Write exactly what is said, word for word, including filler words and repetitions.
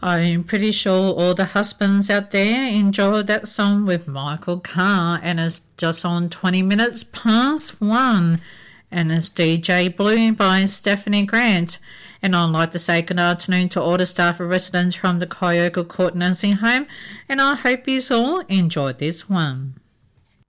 I'm pretty sure all the husbands out there enjoyed that song with Michael Carr, and it's just on twenty minutes past one, and it's D J Blue by Stephanie Grant. And I'd like to say good afternoon to all the staff and residents from the Kyoga Court Nursing Home, and I hope you all enjoyed this one.